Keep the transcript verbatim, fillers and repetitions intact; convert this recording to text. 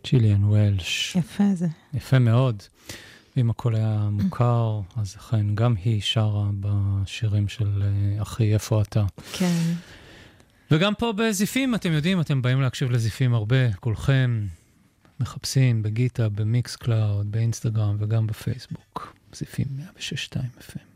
ג'יליאן וולש. יפה זה. יפה מאוד. ואם הכל היה מוכר, אז לכן גם היא שרה בשירים של אחי, איפה אתה. כן. וגם פה בזיפים, אתם יודעים, אתם באים להקשיב לזיפים הרבה, כולכם מחפשים בגיטה, במיקס קלאוד, באינסטגרם וגם בפייסבוק. זיפים מאה ושש נקודה שתיים אף אם.